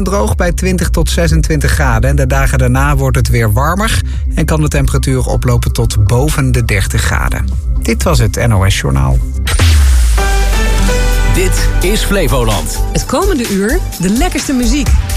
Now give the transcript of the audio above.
en droog bij 20 tot 26 graden. En de dagen daarna wordt het weer warmer en kan de temperatuur oplopen tot boven de 30 graden. Dit was het NOS Journaal. Dit is Flevoland. Het komende uur de lekkerste muziek.